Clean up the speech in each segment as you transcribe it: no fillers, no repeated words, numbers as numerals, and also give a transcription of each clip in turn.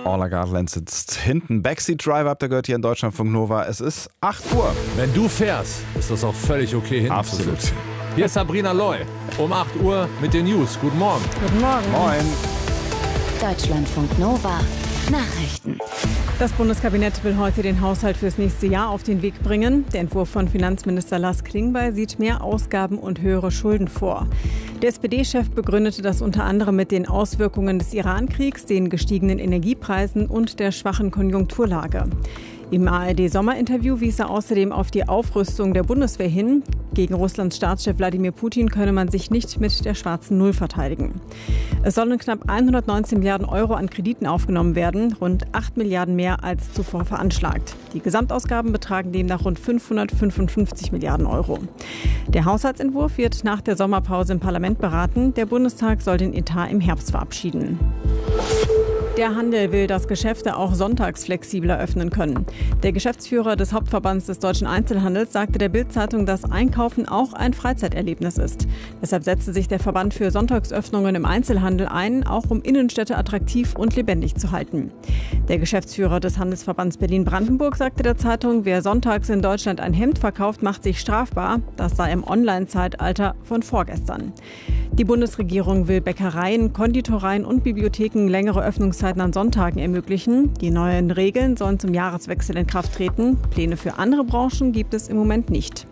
Orla Gartland sitzt hinten. Backseat Driver habt ihr gehört hier in Deutschlandfunk Nova. Es ist 8 Uhr. Wenn du fährst, ist das auch völlig okay hinten zu Absolut. sitzen. Hier ist Sabrina Loy um 8 Uhr mit den News. Guten Morgen. Guten Morgen. Moin. Deutschlandfunk Nova. Nachrichten. Das Bundeskabinett will heute den Haushalt fürs nächste Jahr auf den Weg bringen. Der Entwurf von Finanzminister Lars Klingbeil sieht mehr Ausgaben und höhere Schulden vor. Der SPD-Chef begründete das unter anderem mit den Auswirkungen des Iran-Kriegs, den gestiegenen Energiepreisen und der schwachen Konjunkturlage. Im ARD-Sommerinterview wies er außerdem auf die Aufrüstung der Bundeswehr hin. Gegen Russlands Staatschef Wladimir Putin könne man sich nicht mit der schwarzen Null verteidigen. Es sollen knapp 119 Milliarden Euro an Krediten aufgenommen werden, rund 8 Milliarden mehr als zuvor veranschlagt. Die Gesamtausgaben betragen demnach rund 555 Milliarden Euro. Der Haushaltsentwurf wird nach der Sommerpause im Parlament beraten. Der Bundestag soll den Etat im Herbst verabschieden. Der Handel will, dass Geschäfte auch sonntags flexibler öffnen können. Der Geschäftsführer des Hauptverbands des deutschen Einzelhandels sagte der Bild-Zeitung, dass Einkaufen auch ein Freizeiterlebnis ist. Deshalb setzte sich der Verband für Sonntagsöffnungen im Einzelhandel ein, auch um Innenstädte attraktiv und lebendig zu halten. Der Geschäftsführer des Handelsverbands Berlin-Brandenburg sagte der Zeitung, wer sonntags in Deutschland ein Hemd verkauft, macht sich strafbar. Das sei im Online-Zeitalter von vorgestern. Die Bundesregierung will Bäckereien, Konditoreien und Bibliotheken längere Öffnungszeiten an Sonntagen ermöglichen. Die neuen Regeln sollen zum Jahreswechsel in Kraft treten. Pläne für andere Branchen gibt es im Moment nicht.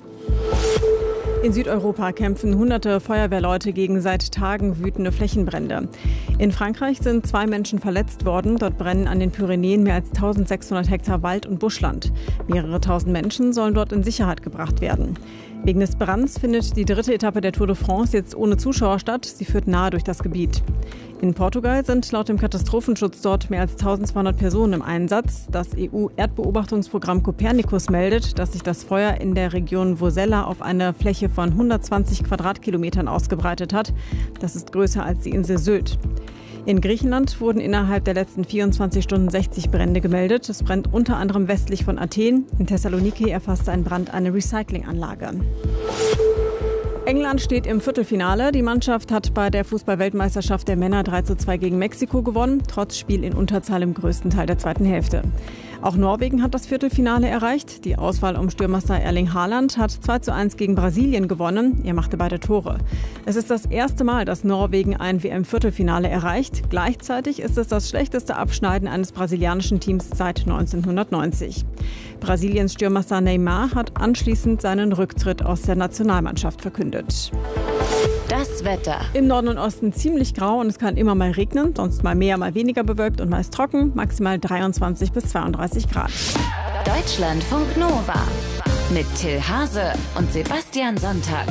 In Südeuropa kämpfen hunderte Feuerwehrleute gegen seit Tagen wütende Flächenbrände. In Frankreich sind 2 Menschen verletzt worden. Dort brennen an den Pyrenäen mehr als 1600 Hektar Wald und Buschland. Mehrere tausend Menschen sollen dort in Sicherheit gebracht werden. Wegen des Brands findet die 3. Etappe der Tour de France jetzt ohne Zuschauer statt. Sie führt nahe durch das Gebiet. In Portugal sind laut dem Katastrophenschutz dort mehr als 1200 Personen im Einsatz. Das EU-Erdbeobachtungsprogramm Copernicus meldet, dass sich das Feuer in der Region Vozela auf einer Fläche von 120 Quadratkilometern ausgebreitet hat. Das ist größer als die Insel Sylt. In Griechenland wurden innerhalb der letzten 24 Stunden 60 Brände gemeldet. Es brennt unter anderem westlich von Athen. In Thessaloniki erfasste ein Brand eine Recyclinganlage. England steht im Viertelfinale. Die Mannschaft hat bei der Fußball-Weltmeisterschaft der Männer 3:2 gegen Mexiko gewonnen, trotz Spiel in Unterzahl im größten Teil der zweiten Hälfte. Auch Norwegen hat das Viertelfinale erreicht. Die Auswahl um Stürmerstar Erling Haaland hat 2:1 gegen Brasilien gewonnen. Er machte beide Tore. Es ist das erste Mal, dass Norwegen ein WM-Viertelfinale erreicht. Gleichzeitig ist es das schlechteste Abschneiden eines brasilianischen Teams seit 1990. Brasiliens Stürmerstar Neymar hat anschließend seinen Rücktritt aus der Nationalmannschaft verkündet. Das Wetter. Im Norden und Osten ziemlich grau und es kann immer mal regnen, sonst mal mehr, mal weniger bewölkt und meist trocken, maximal 23 bis 32 Grad. Deutschlandfunk Nova. Mit Till Hase und Sebastian Sonntag.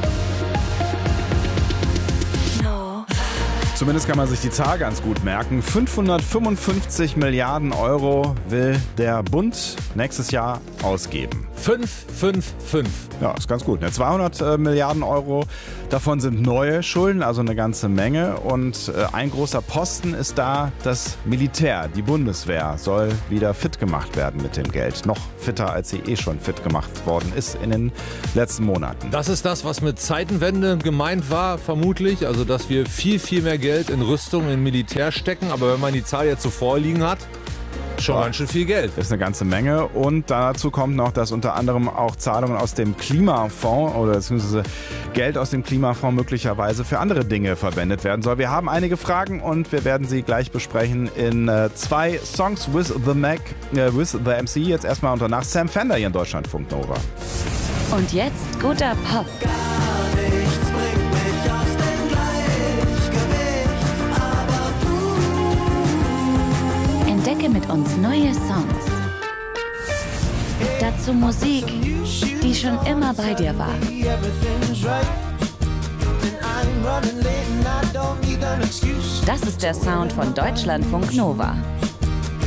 Zumindest kann man sich die Zahl ganz gut merken. 555 Milliarden Euro will der Bund nächstes Jahr ausgeben. 555. Ja, ist ganz gut. 200 Milliarden Euro, davon sind neue Schulden, also eine ganze Menge. Und ein großer Posten ist da das Militär. Die Bundeswehr soll wieder fit gemacht werden mit dem Geld. Noch fitter, als sie schon fit gemacht worden ist in den letzten Monaten. Das ist das, was mit Zeitenwende gemeint war, vermutlich. Also, dass wir viel, viel mehr Geld in Rüstung, in Militär stecken. Aber wenn man die Zahl jetzt so vorliegen hat, schon ganz schön viel Geld. Das ist eine ganze Menge. Und dazu kommt noch, dass unter anderem auch Zahlungen aus dem Klimafonds oder beziehungsweise Geld aus dem Klimafonds möglicherweise für andere Dinge verwendet werden soll. Wir haben einige Fragen und wir werden sie gleich besprechen in 2 Songs with the MC. Jetzt erstmal und danach Sam Fender hier in Deutschlandfunk Nova. Und jetzt guter Pop. Entdecke mit uns neue Songs. Dazu Musik, die schon immer bei dir war. Das ist der Sound von Deutschlandfunk Nova.